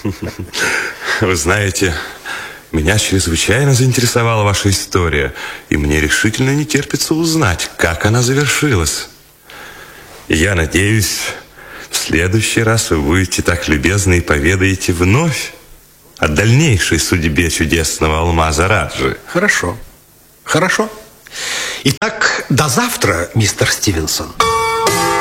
Вы знаете, меня чрезвычайно заинтересовала ваша история, и мне решительно не терпится узнать, как она завершилась. И я надеюсь, в следующий раз вы будете так любезны и поведаете вновь о дальнейшей судьбе чудесного алмаза Раджи. Хорошо. Хорошо. Итак, до завтра, мистер Стивенсон.